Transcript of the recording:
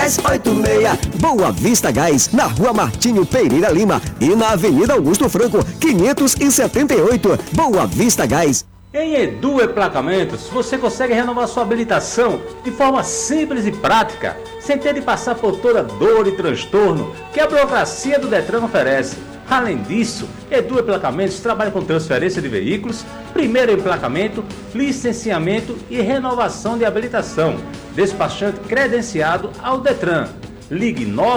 3286. Boa Vista Gás, na Rua Martinho Pereira Lima e na Avenida Augusto Franco, 578. Boa Vista Gás. Em Edu Emplacamentos, você consegue renovar sua habilitação de forma simples e prática, sem ter de passar por toda dor e transtorno que a burocracia do Detran oferece. Além disso, Edu Emplacamentos trabalha com transferência de veículos, primeiro emplacamento, licenciamento e renovação de habilitação. Despachante credenciado ao Detran. Ligue